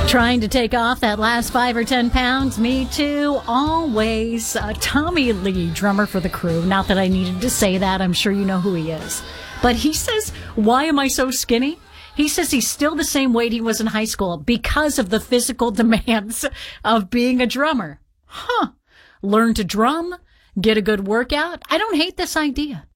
Trying to take off that last 5 or 10 pounds? Me too, always. Tommy Lee, drummer for The Crew. Not that I needed to say that. I'm sure you know who he is. But he says, why am I so skinny? He says he's still the same weight he was in high school because of the physical demands of being a drummer. Learn to drum, get a good workout. I don't hate this idea.